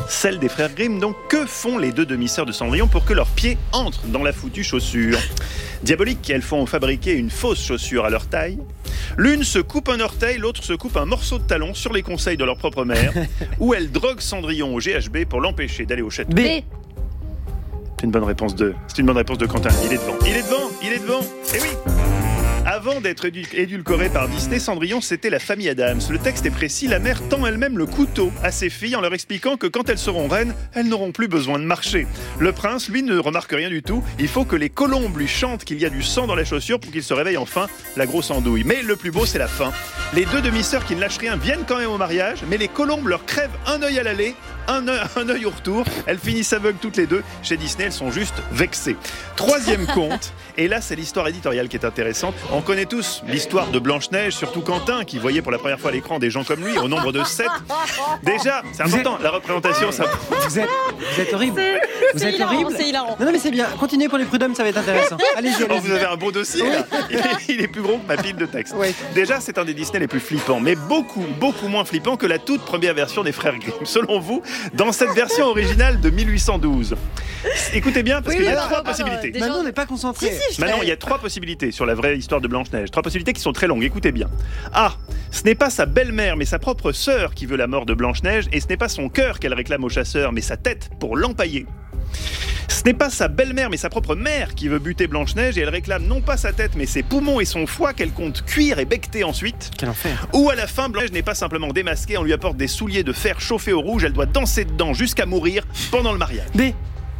celle des frères Grimm. Donc, que font les deux demi-sœurs de Cendrillon pour que leurs pieds entrent dans la foutue chaussure ? Diaboliques, elles font fabriquer une fausse chaussure à leur taille. L'une se coupe un orteil, l'autre se coupe un morceau de talon sur les conseils de leur propre mère, ou elles droguent Cendrillon au GHB pour l'empêcher d'aller au château. B. C'est une bonne réponse de Quentin. Il est devant. Eh oui. Avant d'être édulcorée par Disney, Cendrillon, c'était la famille Addams. Le texte est précis, la mère tend elle-même le couteau à ses filles en leur expliquant que quand elles seront reines, elles n'auront plus besoin de marcher. Le prince, lui, ne remarque rien du tout. Il faut que les colombes lui chantent qu'il y a du sang dans la chaussure pour qu'il se réveille enfin, la grosse andouille. Mais le plus beau, c'est la fin. Les deux demi-sœurs qui ne lâchent rien viennent quand même au mariage, mais les colombes leur crèvent un œil à l'aller, un œil au retour. Elles finissent aveugles toutes les deux. Chez Disney, elles sont juste vexées. Troisième conte, et là, c'est l'histoire éditoriale qui est intéressante. On connaît tous l'histoire de Blanche-Neige, surtout Quentin, qui voyait pour la première fois à l'écran des gens comme lui, au nombre de 7. Déjà, c'est important, la représentation, ça... Vous êtes horrible. Vous êtes horrible. C'est hilarant. Non, mais c'est bien. Continuez pour les prud'hommes, ça va être intéressant. Allez-y. Oh, vous avez un beau dossier, là. Il est plus gros que ma pile de textes. Ouais. Déjà, c'est un des Disney les plus flippants, mais beaucoup moins flippant que la toute première version des Frères Grimm. Selon vous, dans cette version originale de 1812. Écoutez bien, parce qu'il y a trois possibilités. Manon n'est pas concentrée. Manon, il y a trois possibilités sur la vraie histoire de Blanche-Neige. Trois possibilités qui sont très longues, écoutez bien. A. Ce n'est pas sa belle-mère, mais sa propre sœur qui veut la mort de Blanche-Neige, et ce n'est pas son cœur qu'elle réclame au chasseur, mais sa tête pour l'empailler. Ce n'est pas sa belle-mère, mais sa propre mère qui veut buter Blanche-Neige, et elle réclame non pas sa tête, mais ses poumons et son foie qu'elle compte cuire et becqueter ensuite. Quel enfer. Ou à la fin, Blanche-Neige n'est pas simplement démasquée, on lui apporte des souliers de fer chauffés au rouge, elle doit danser dedans jusqu'à mourir pendant le mariage. B.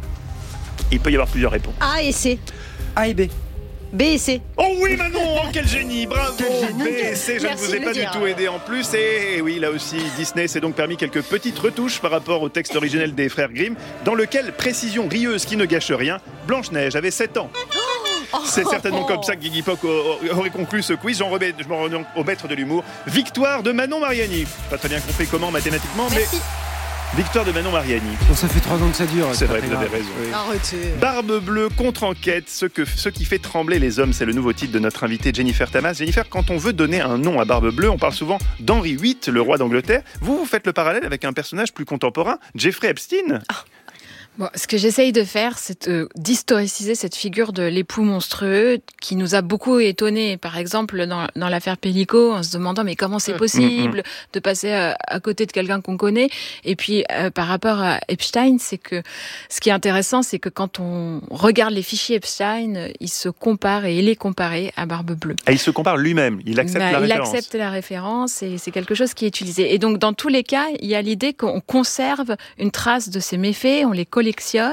Il peut y avoir plusieurs réponses. A et C. A et B. B et C. Oh oui Manon, oh, quel génie, bravo. B et C, je ne Merci vous ai de pas le du dire. tout aidé en plus. Et oui, là aussi, Disney s'est donc permis quelques petites retouches par rapport au texte originel des frères Grimm, dans lequel, précision rieuse qui ne gâche rien, Blanche-Neige avait 7 ans. C'est certainement comme ça que Guigui Poc aurait conclu ce quiz. Je m'en remets au maître de l'humour. Victoire de Manon Mariani. Pas très bien compris comment mathématiquement, Merci. mais victoire de Manon Mariani. Bon, ça fait 3 ans que ça dure. C'est vrai, pas vous avez grave. raison. Oui. Arrêtez. Barbe bleue contre-enquête, ce qui fait trembler les hommes, c'est le nouveau titre de notre invitée Jennifer Tamas. Jennifer, quand on veut donner un nom à Barbe bleue, on parle souvent d'Henri VIII, le roi d'Angleterre. Vous faites le parallèle avec un personnage plus contemporain, Jeffrey Epstein. Bon, ce que j'essaye de faire, c'est d'historiciser cette figure de l'époux monstrueux qui nous a beaucoup étonnés. Par exemple, dans l'affaire Pellico, en se demandant mais comment c'est possible de passer à côté de quelqu'un qu'on connaît. Et puis, par rapport à Epstein, c'est que ce qui est intéressant, c'est que quand on regarde les fichiers Epstein, il se compare et il est comparé à Barbe bleue. Et il se compare lui-même, il accepte la référence. Il accepte la référence et c'est quelque chose qui est utilisé. Et donc, dans tous les cas, il y a l'idée qu'on conserve une trace de ces méfaits, on les collectionne.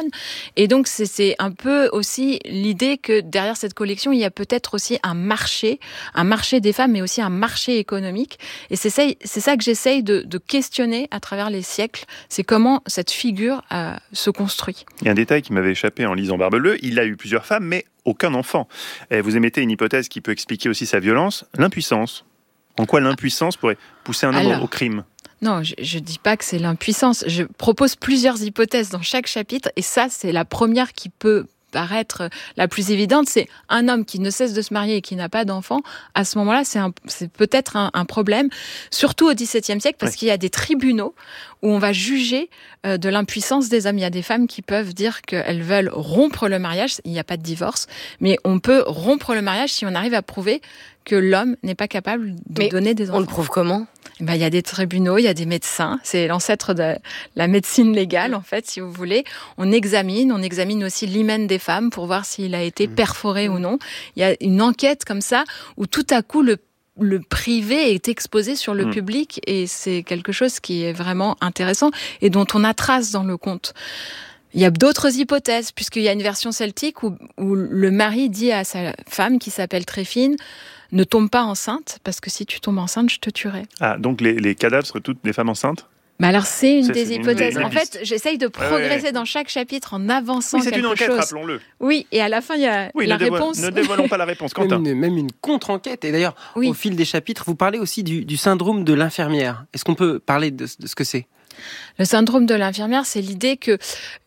Et donc, c'est un peu aussi l'idée que derrière cette collection, il y a peut-être aussi un marché des femmes, mais aussi un marché économique. Et c'est ça que j'essaye de questionner à travers les siècles. C'est comment cette figure se construit. Il y a un détail qui m'avait échappé en lisant Barbe bleue. Il a eu plusieurs femmes, mais aucun enfant. Et vous émettez une hypothèse qui peut expliquer aussi sa violence, l'impuissance. En quoi l'impuissance pourrait pousser un homme au crime ? Non, je dis pas que c'est l'impuissance. Je propose plusieurs hypothèses dans chaque chapitre et ça, c'est la première qui peut paraître la plus évidente. C'est un homme qui ne cesse de se marier et qui n'a pas d'enfant. À ce moment-là, c'est peut-être un problème, surtout au XVIIe siècle, parce qu'il y a des tribunaux où on va juger de l'impuissance des hommes. Il y a des femmes qui peuvent dire qu'elles veulent rompre le mariage. Il n'y a pas de divorce, mais on peut rompre le mariage si on arrive à prouver que l'homme n'est pas capable de donner des enfants. On le prouve comment ? Il y a des tribunaux, il y a des médecins. C'est l'ancêtre de la médecine légale, en fait, si vous voulez. On examine aussi l'hymen des femmes pour voir s'il a été perforé ou non. Il y a une enquête comme ça où tout à coup le privé est exposé sur le public et c'est quelque chose qui est vraiment intéressant et dont on a trace dans le conte. Il y a d'autres hypothèses, puisqu'il y a une version celtique où le mari dit à sa femme, qui s'appelle Tréfine, ne tombe pas enceinte, parce que si tu tombes enceinte, je te tuerai. Ah, donc les cadavres seraient toutes des femmes enceintes ? Alors, c'est une des hypothèses. En fait, j'essaye de progresser dans chaque chapitre en avançant quelque chose. C'est une enquête, rappelons-le. Oui, et à la fin, il y a la réponse. Ne dévoilons pas la réponse, Quentin. Même une contre-enquête. Et d'ailleurs, au fil des chapitres, vous parlez aussi du syndrome de l'infirmière. Est-ce qu'on peut parler de ce que c'est ? Le syndrome de l'infirmière, c'est l'idée que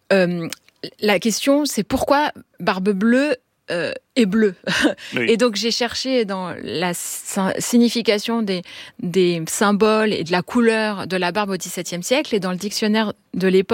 la question, c'est pourquoi Barbe bleue est bleue. Oui. Et donc, j'ai cherché dans la signification des symboles et de la couleur de la barbe au XVIIe siècle et dans le dictionnaire de l'époque,